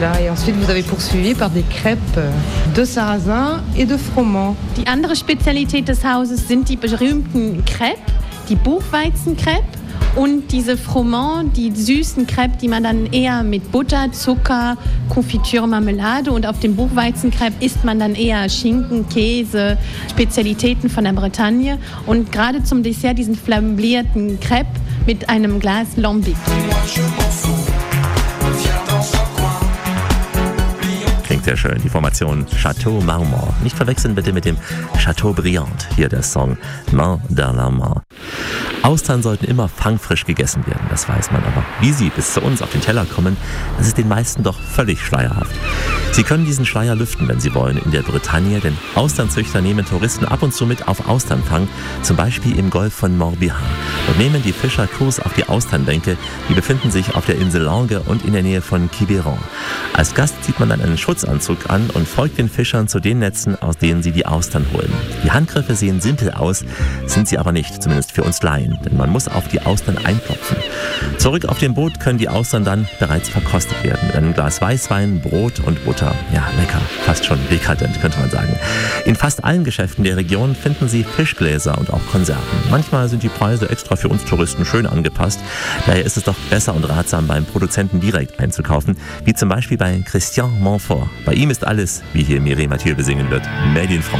Voilà, et ensuite vous avez poursuivi par des crêpes de sarrasin et de froment. Die andere Spezialität des Hauses sind die berühmten Crêpes, die Buchweizencrêpes und diese Froment, die süßen Crêpes, die man dann eher mit Butter, Zucker, Konfitüre, Marmelade und auf dem Buchweizencrêpe isst man dann eher Schinken, Käse, Spezialitäten von der Bretagne und gerade zum Dessert diesen flambierten Crêpe mit einem Glas Lambic. Klingt sehr schön, die Formation Chateau Marmont. Nicht verwechseln bitte mit dem Chateau Briand, hier der Song Main dans la Main. Austern sollten immer fangfrisch gegessen werden, das weiß man. Aber wie sie bis zu uns auf den Teller kommen, das ist den meisten doch völlig schleierhaft. Sie können diesen Schleier lüften, wenn Sie wollen, in der Bretagne, denn Austernzüchter nehmen Touristen ab und zu mit auf Austernfang, zum Beispiel im Golf von Morbihan. Dort nehmen die Fischer Kurs auf die Austernbänke, die befinden sich auf der Insel Langue und in der Nähe von Quiberon. Als Gast zieht man dann einen Schutzanzug an und folgt den Fischern zu den Netzen, aus denen sie die Austern holen. Die Handgriffe sehen simpel aus, sind sie aber nicht, zumindest für uns Laien, denn man muss auf die Austern einklopfen. Zurück auf dem Boot können die Austern dann bereits verkostet werden, mit einem Glas Weißwein, Brot und Butter. Ja, lecker, fast schon dekadent, könnte man sagen. In fast allen Geschäften der Region finden Sie Fischgläser und auch Konserven. Manchmal sind die Preise extra für uns Touristen schön angepasst. Daher ist es doch besser und ratsam, beim Produzenten direkt einzukaufen, wie zum Beispiel bei Christian Montfort. Bei ihm ist alles, wie hier Mireille Mathieu besingen wird, Made in France.